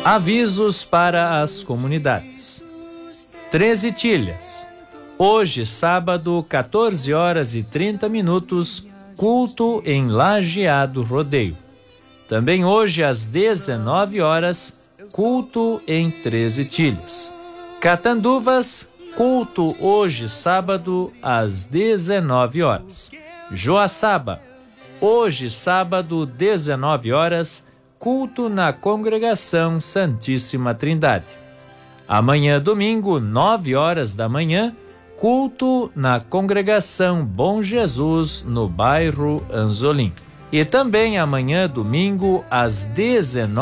Avisos para as comunidades. 13 Tilhas. Hoje, sábado, 14 horas e 30 minutos, culto em Lajeado Rodeio. Também hoje, às 19 horas, culto em 13 Tilhas. Catanduvas, culto hoje, sábado, às 19 horas. Joaçaba, hoje, sábado, 19 horas, culto na Congregação Santíssima Trindade. Amanhã, domingo, 9 horas da manhã, culto na Congregação Bom Jesus, no bairro Anzolim. E também amanhã, domingo, às 19